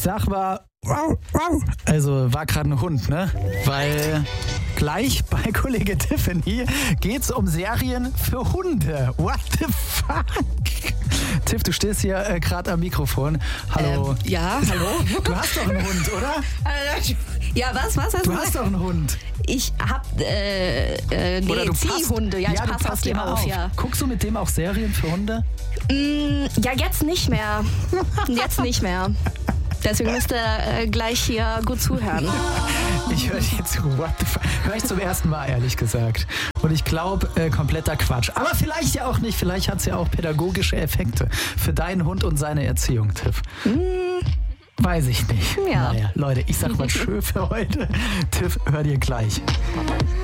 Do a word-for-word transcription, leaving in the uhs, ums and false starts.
sag mal, also war gerade ein Hund, ne? Weil gleich bei Kollege Tiffany geht's um Serien für Hunde. What the fuck? Tiff, du stehst hier äh, gerade am Mikrofon. Hallo. Ähm, ja, hallo. Du hast doch einen Hund, oder? Ja, was, was hast Du du hast doch einen Hund. Ich hab, äh, äh, nee, Oder du Ziehhunde. Ja, passt, ich ja, du passe auf passt die immer auf, auf. ja. Guckst du mit dem auch Serien für Hunde? Mm, ja, jetzt nicht mehr. Jetzt nicht mehr. Deswegen müsst ihr äh, gleich hier gut zuhören. Ich höre dir zu. What the fuck? Höre ich zum ersten Mal, ehrlich gesagt. Und ich glaube, äh, kompletter Quatsch. Aber vielleicht ja auch nicht. Vielleicht hat es ja auch pädagogische Effekte für deinen Hund und seine Erziehung, Tiff. Mm. Weiß ich nicht. Ja. Naja, Leute, ich sag mal schön für heute. Tiff, hör dir gleich.